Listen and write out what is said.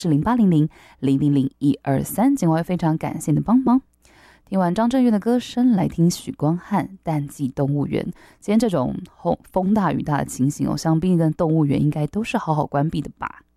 是0800-000-123，警卫非常感谢你的帮忙。听完张震岳的歌声，来听许光汉《淡季动物园》。今天这种风大雨大的情形想必跟动物园应该都是好好关闭的吧。